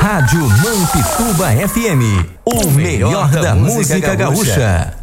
Rádio Mampituba FM, o melhor da música gaúcha.